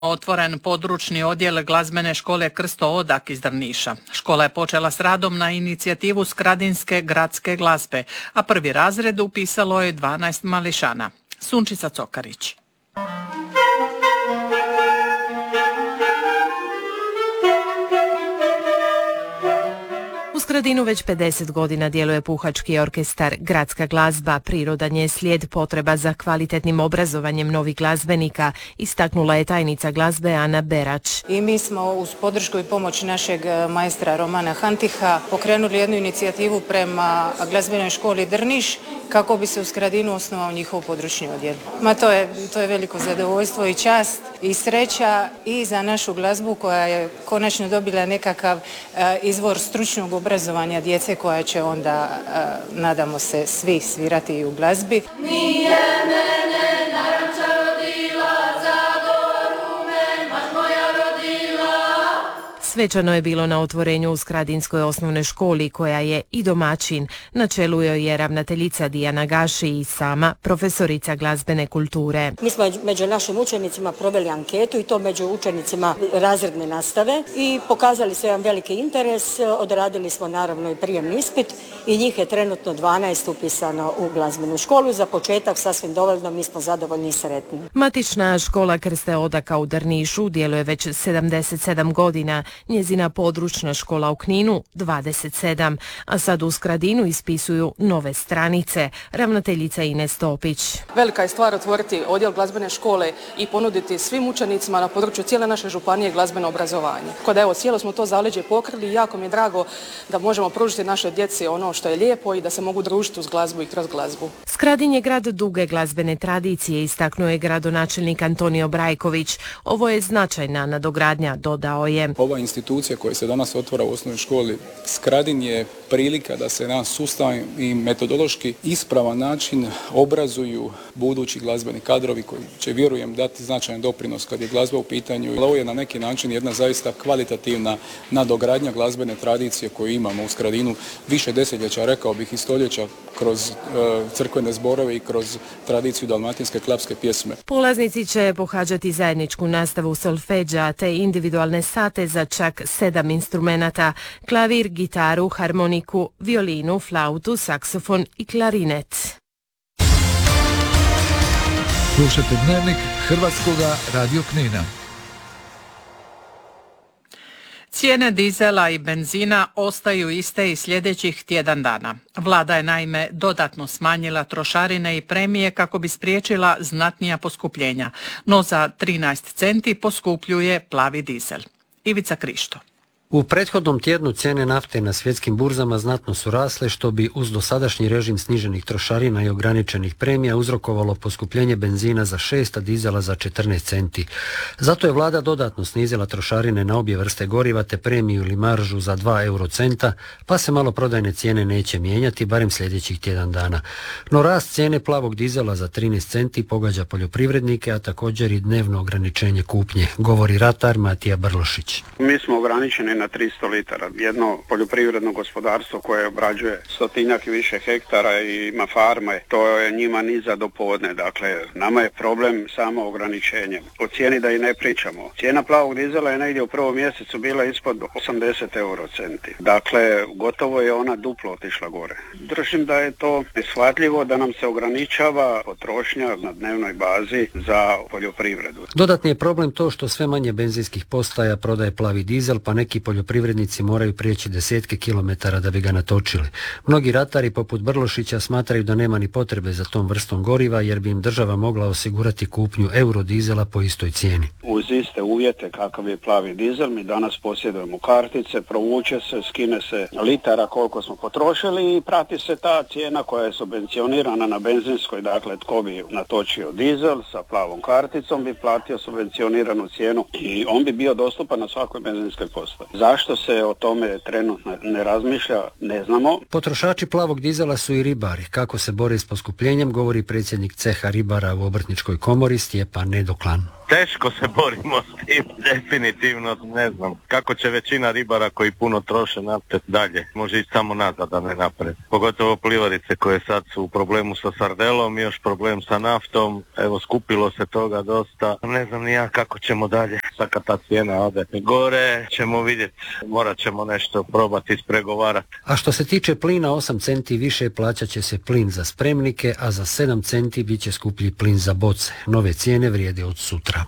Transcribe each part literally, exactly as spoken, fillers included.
Otvoren područni odjel glazbene škole Krsto Odak iz Drniša. Škola je počela s radom na inicijativu Skradinske gradske glazbe, a prvi razred upisalo je dvanaest mališana. Sunčica Cokarić. U Skradinu već pedeset godina djeluje puhački orkestar Gradska glazba. Prirodan je slijed potreba za kvalitetnim obrazovanjem novih glazbenika, istaknula je tajnica glazbe Ana Berač. I mi smo uz podršku i pomoć našeg majstra Romana Hantiha pokrenuli jednu inicijativu prema glazbenoj školi Drniš kako bi se u Skradinu osnovao njihov područni odjel. Ma to je, to je veliko zadovoljstvo i čast i sreća i za našu glazbu koja je konačno dobila nekakav uh, izvor stručnog obrazovanja djece koja će onda, uh, nadamo se, svi svirati i u glazbi. Nije mene naranča rodila, za goru me baš moja rodila. Svečano je bilo na otvorenju u Skradinskoj osnovnoj školi koja je i domaćin. Na čelu joj je ravnateljica Dijana Gaši i sama profesorica glazbene kulture. Mi smo među našim učenicima proveli anketu i to među učenicima razredne nastave i pokazali su jedan veliki interes. Odradili smo naravno i prijemni ispit i njih je trenutno dvanaest upisano u glazbenu školu. Za početak sasvim dovoljno, mi smo zadovoljni i sretni. Matična škola Krste Odaka u Drnišu djeluje već sedamdeset sedam godina. Njezina područna škola u Kninu dvadeset sedam, a sad u Skradinu ispisuju nove stranice. Ravnateljica Ines Topić. Velika je stvar otvoriti odjel glazbene škole i ponuditi svim učenicima na području cijele naše županije glazbeno obrazovanje. Kod evo, cijelo smo to zaleđe pokrili i jako mi je drago da možemo pružiti našoj djeci ono što je lijepo i da se mogu družiti uz glazbu i kroz glazbu. Skradin je grad duge glazbene tradicije, istaknuo je gradonačelnik Antonio Brajković. Ovo je značajna nadogradnja, dodao je. Ova institucija koja se danas otvara u osnovnoj školi Skradin je prilika da se na sustav i metodološki ispravan način obrazuju budući glazbeni kadrovi koji će, vjerujem, dati značajan doprinos kad je glazba u pitanju. Ovo je na neki način jedna zaista kvalitativna nadogradnja glazbene tradicije koju imamo u Skradinu više desetljeća, rekao bih i stoljeća, kroz e, crkvene zborove i kroz tradiciju dalmatinske klapske pjesme. Polaznici će pohađati zajedničku nastavu solfeđa te individualne sate za čak sedam instrumenata: klavir, gitaru, harmoniku, violinu, flautu, saksofon i klarinet. Slušajte Dnevnik Hrvatskoga radio Knina. Cijene dizela i benzina ostaju iste i sljedećih tjedan dana. Vlada je naime dodatno smanjila trošarine i premije kako bi spriječila znatnija poskupljenja, no za trinaest centi poskupljuje plavi dizel. Ivica Krišto. U prethodnom tjednu cijene nafte na svjetskim burzama znatno su rasle, što bi uz dosadašnji režim sniženih trošarina i ograničenih premija uzrokovalo poskupljenje benzina za šest, a dizela za četrnaest centi. Zato je vlada dodatno snizila trošarine na obje vrste goriva te premiju ili maržu za dva eurocenta, pa se maloprodajne cijene neće mijenjati, barem sljedećih tjedan dana. No rast cijene plavog dizela za trinaest centi pogađa poljoprivrednike, a također i dnevno ograničenje kupnje, govori ratar Matija Brlošić. Mi smo ograničeni na tristo litara. Jedno poljoprivredno gospodarstvo koje obrađuje stotinjak i više hektara i ima farme, to je njima ni za dopodne. Dakle, nama je problem samo ograničenje. O cijeni da i ne pričamo. Cijena plavog dizela je negdje u prvom mjesecu bila ispod osamdeset eurocenti. Dakle, gotovo je ona duplo otišla gore. Držim da je to neshvatljivo da nam se ograničava potrošnja na dnevnoj bazi za poljoprivredu. Dodatni je problem to što sve manje benzinskih postaja prodaje plavi dizel, pa neki poljoprivrednici moraju prijeći desetke kilometara da bi ga natočili. Mnogi ratari poput Brlošića smatraju da nema ni potrebe za tom vrstom goriva jer bi im država mogla osigurati kupnju eurodizela po istoj cijeni. Uz iste uvjete kakav je plavi dizel, mi danas posjedujemo kartice, provuče se, skine se litara koliko smo potrošili i prati se ta cijena koja je subvencionirana na benzinskoj. Dakle, tko bi natočio dizel sa plavom karticom bi platio subvencioniranu cijenu i on bi bio dostupan na svakoj benzinskoj postaji. Zašto se o tome trenutno ne razmišlja, ne znamo. Potrošači plavog dizela su i ribari. Kako se bore s poskupljenjem, govori predsjednik ceha ribara u Obrtničkoj komori Stjepan Nedoklan. Teško se borimo s tim, definitivno ne znam kako će većina ribara koji puno troše nafte dalje. Može ići samo nazad, a ne napred. Pogotovo plivarice koje sad su u problemu sa sardelom i još problem sa naftom. Evo, skupilo se toga dosta. Ne znam ni ja kako ćemo dalje. Svaka ta cijena ode gore, ćemo vidjeti. Morat ćemo nešto probati ispregovarati. A što se tiče plina, osam centi više plaćat će se plin za spremnike, a za sedam centi bit će skuplji plin za boce. Nove cijene vrijede od sutra.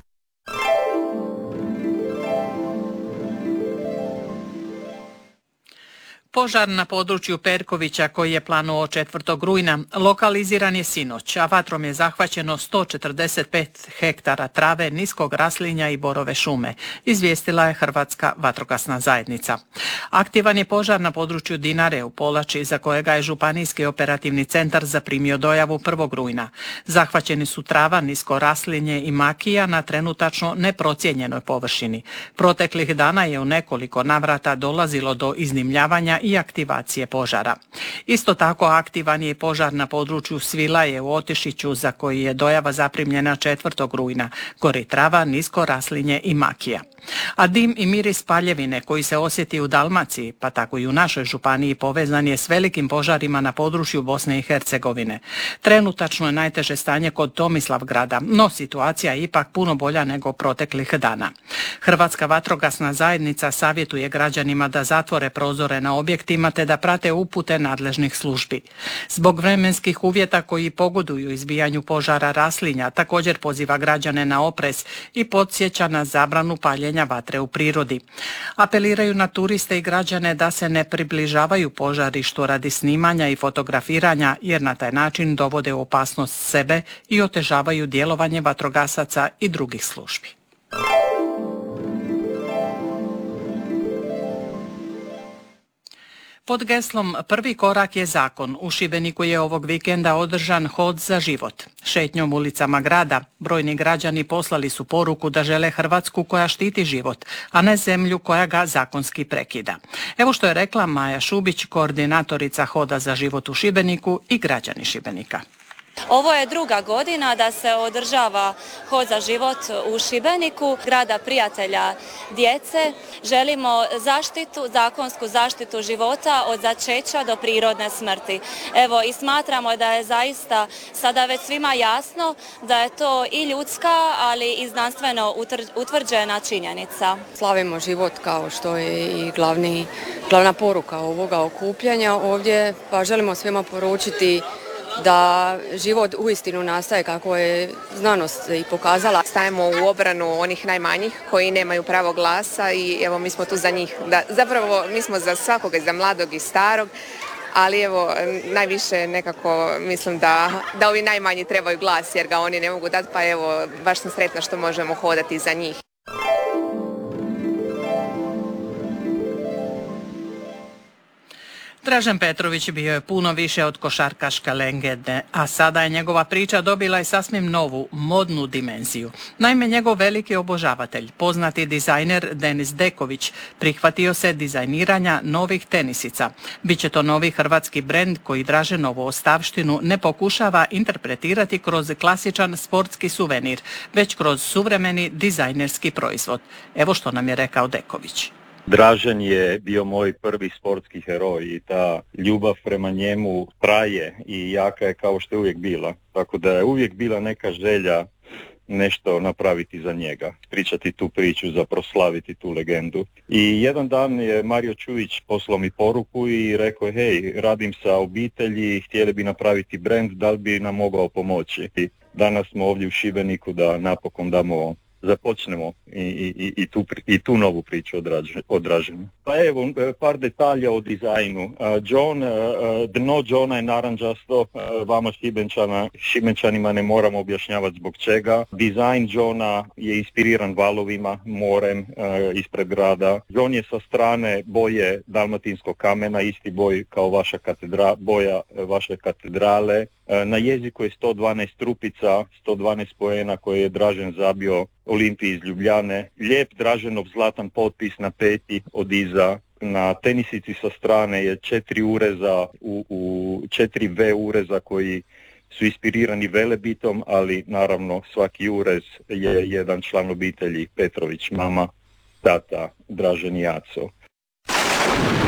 Požar na području Perkovića koji je planuo četvrtog rujna lokaliziran je sinoć, a vatrom je zahvaćeno sto četrdeset pet hektara trave, niskog raslinja i borove šume, izvijestila je Hrvatska vatrogasna zajednica. Aktivan je požar na području Dinare u Polači, za kojega je Županijski operativni centar zaprimio dojavu prvog rujna. Zahvaćeni su trava, nisko raslinje i makija na trenutačno neprocijenjenoj površini. Proteklih dana je u nekoliko navrata dolazilo do iznimljavanja i aktivacije požara. Isto tako aktivan je i požar na području Svilaje u Otišiću, za koji je dojava zaprimljena četvrtog rujna. Gori trava, nisko raslinje i makija. A dim i miris paljevine koji se osjeti u Dalmaciji, pa tako i u našoj županiji, povezan je s velikim požarima na području Bosne i Hercegovine. Trenutačno je najteže stanje kod Tomislavgrada, no situacija je ipak puno bolja nego proteklih dana. Hrvatska vatrogasna zajednica savjetuje građanima da zatvore prozore na objektima te da prate upute nadležnih službi. Zbog vremenskih uvjeta koji pogoduju izbijanju požara raslinja, također poziva građane na oprez i podsjeća na zabranu paljenja vatre u prirodi. Apeliraju na turiste i građane da se ne približavaju požarištu radi snimanja i fotografiranja, jer na taj način dovode u opasnost sebe i otežavaju djelovanje vatrogasaca i drugih službi. Pod geslom Prvi korak je zakon u Šibeniku je ovog vikenda održan hod za život. Šetnjom ulicama grada brojni građani poslali su poruku da žele Hrvatsku koja štiti život, a ne zemlju koja ga zakonski prekida. Evo što je rekla Maja Šubić, koordinatorica Hoda za život u Šibeniku i građani Šibenika. Ovo je druga godina da se održava Hod za život u Šibeniku, grada prijatelja djece. Želimo zaštitu, zakonsku zaštitu života od začeća do prirodne smrti. Evo i smatramo da je zaista sada već svima jasno da je to i ljudska, ali i znanstveno utvrđena činjenica. Slavimo život kao što je i glavni, glavna poruka ovoga okupljanja ovdje, pa želimo svima poručiti da život uistinu nastaje kako je znanost i pokazala. Stajemo u obranu onih najmanjih koji nemaju pravo glasa i evo mi smo tu za njih. Da, zapravo mi smo za svakoga, za mladog i starog, ali evo najviše nekako mislim da, da ovi najmanji trebaju glas jer ga oni ne mogu dati, pa evo baš sam sretna što možemo hodati za njih. Dražen Petrović bio je puno više od košarkaške legende, a sada je njegova priča dobila i sasvim novu, modnu dimenziju. Naime, njegov veliki obožavatelj, poznati dizajner Denis Deković, prihvatio se dizajniranja novih tenisica. Biće to novi hrvatski brend koji Draženovu ostavštinu ne pokušava interpretirati kroz klasičan sportski suvenir, već kroz suvremeni dizajnerski proizvod. Evo što nam je rekao Deković. Dražen je bio moj prvi sportski heroj i ta ljubav prema njemu traje i jaka je kao što je uvijek bila. Tako da je uvijek bila neka želja nešto napraviti za njega, pričati tu priču, za proslaviti tu legendu. I jedan dan je Mario Čujić poslao mi poruku i rekao, hej, radim sa obitelji, htjeli bi napraviti brand, da li bi nam mogao pomoći? I danas smo ovdje u Šibeniku da napokon damo započnemo i, i, i, tu, i tu novu priču o Draženu. Pa evo, par detalja o dizajnu. John, dno Johna je naranđasto, vama Šibenčana, Šibenčanima ne moramo objašnjavati zbog čega. Dizajn Johna je inspiriran valovima, morem ispred grada. John je sa strane boje dalmatinskog kamena, isti boj kao vaša katedra, boja vaše katedrale. Na jeziku je sto dvanaest trupica, sto dvanaest poena koje je Dražen zabio Olimpiji iz Ljubljane. Lijep Draženov zlatan potpis na peti od iza. Na tenisici sa strane je četiri ureza, u, u četiri V ureza koji su inspirirani Velebitom, ali naravno svaki urez je jedan član obitelji, Petrović, mama, tata, Dražen i Aco.